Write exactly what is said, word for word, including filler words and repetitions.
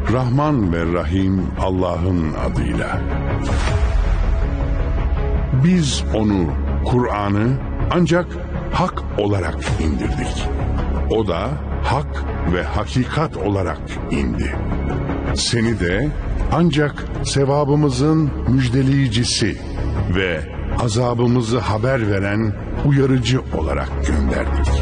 Rahman ve Rahim Allah'ın adıyla. Biz onu, Kur'an'ı ancak hak olarak indirdik. O da hak ve hakikat olarak indi. Seni de ancak sevabımızın müjdeleyicisi ve azabımızı haber veren uyarıcı olarak gönderdik.